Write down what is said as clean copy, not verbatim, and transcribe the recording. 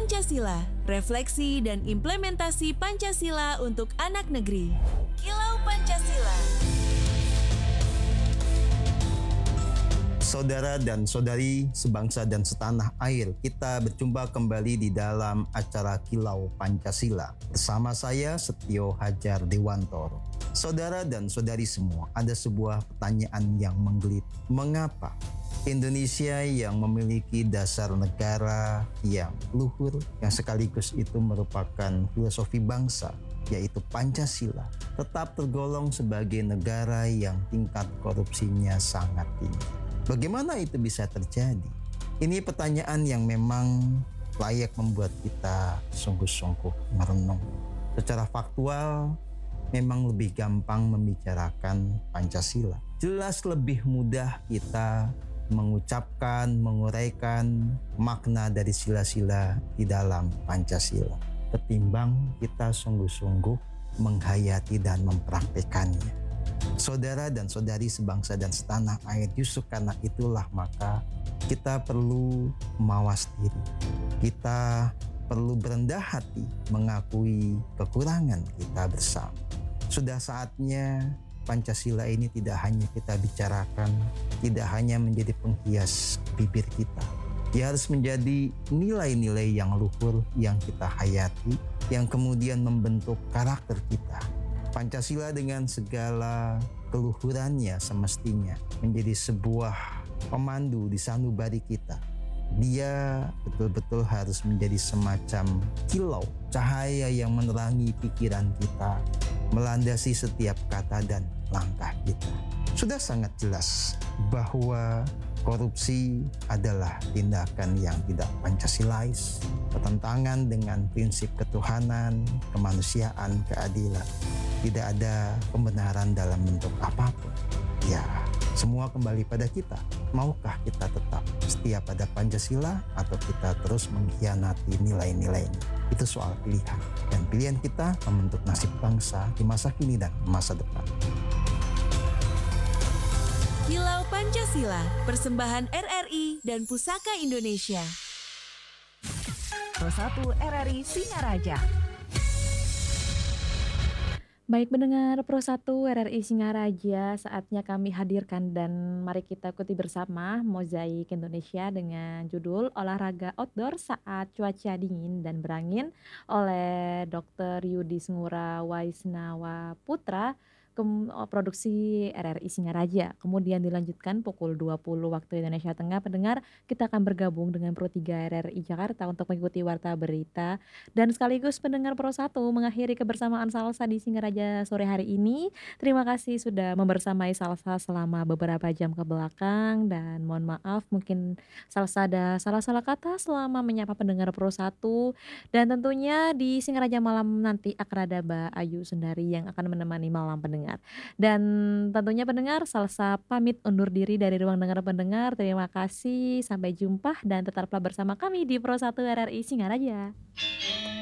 Pancasila, refleksi dan implementasi Pancasila untuk anak negeri. Kilau Pancasila. Saudara dan saudari sebangsa dan setanah air, kita berjumpa kembali di dalam acara Kilau Pancasila. Bersama saya Setio Hajar Dewantoro. Saudara dan saudari semua, ada sebuah pertanyaan yang menggeliat. Mengapa Indonesia yang memiliki dasar negara yang luhur, yang sekaligus itu merupakan filosofi bangsa, yaitu Pancasila, tetap tergolong sebagai negara yang tingkat korupsinya sangat tinggi? Bagaimana itu bisa terjadi? Ini pertanyaan yang memang layak membuat kita sungguh-sungguh merenung. Secara faktual, memang lebih gampang membicarakan Pancasila. Jelas lebih mudah kita mengucapkan, menguraikan makna dari sila-sila di dalam Pancasila, ketimbang kita sungguh-sungguh menghayati dan mempraktekannya. Saudara dan saudari sebangsa dan setanah air, justru karena itulah maka kita perlu mawas diri. Kita perlu berendah hati mengakui kekurangan kita bersama. Sudah saatnya Pancasila ini tidak hanya kita bicarakan, tidak hanya menjadi penghias bibir kita. Dia harus menjadi nilai-nilai yang luhur yang kita hayati, yang kemudian membentuk karakter kita. Pancasila dengan segala keluhurannya semestinya menjadi sebuah pemandu di sanubari kita. Dia betul-betul harus menjadi semacam kilau, cahaya yang menerangi pikiran kita, melandasi setiap kata dan langkah kita. Sudah sangat jelas bahwa korupsi adalah tindakan yang tidak Pancasilais, bertentangan dengan prinsip ketuhanan, kemanusiaan, keadilan. Tidak ada pembenaran dalam bentuk apapun. Ya, semua kembali pada kita. Maukah kita tetap setia pada Pancasila atau kita terus mengkhianati nilai-nilainya? Itu soal pilihan. Dan pilihan kita membentuk nasib bangsa di masa kini dan masa depan. Kilau Pancasila, persembahan RRI dan Pusaka Indonesia. Pro 1 RRI Singaraja. Baik pendengar Pro 1 RRI Singaraja, saatnya kami hadirkan dan mari kita ikuti bersama Mozaik Indonesia dengan judul Olahraga Outdoor Saat Cuaca Dingin dan Berangin oleh Dr. Yudis Ngura Waisnawa Putra, produksi RRI Singaraja. Kemudian dilanjutkan pukul 20 waktu Indonesia Tengah. Pendengar, kita akan bergabung dengan Pro 3 RRI Jakarta untuk mengikuti warta berita dan sekaligus pendengar Pro 1 mengakhiri kebersamaan Salsa di Singaraja sore hari ini. Terima kasih sudah membersamai Salsa selama beberapa jam ke belakang dan mohon maaf mungkin Salsa ada salah-salah kata selama menyapa pendengar Pro 1 dan tentunya di Singaraja malam nanti Akradaba Ayu Sundari yang akan menemani malam pendengar. Dan tentunya pendengar, Salsa pamit undur diri dari ruang dengar pendengar. Terima kasih, sampai jumpa dan tetaplah bersama kami di Pro 1 RRI Singaraja.